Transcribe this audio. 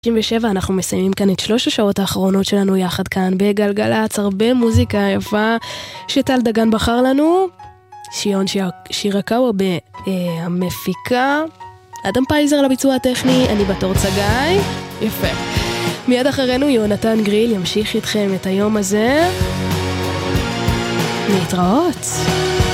97, אנחנו מסיימים כאן את 3 השעות האחרונות שלנו יחד כאן בגלגלצ, הרבה מוזיקה יפה שטל דגן בחר לנו, שיון שירקאווה במפיקה, אדם פייזר לביצוע הטכני, אני בתור צגאי, יפה. מיד אחרינו יונתן גריל ימשיך איתכם את היום הזה, להתראות.